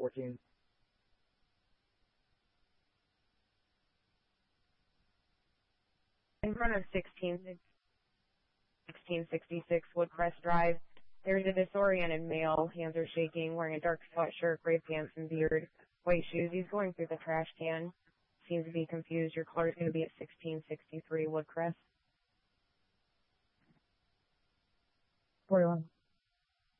14. In front of 1666 Woodcrest Drive, there's a disoriented male, hands are shaking, wearing a dark sweatshirt, gray pants and beard, white shoes. He's going through the trash can. Seems to be confused. Your caller is going to be at 1663 Woodcrest. 41.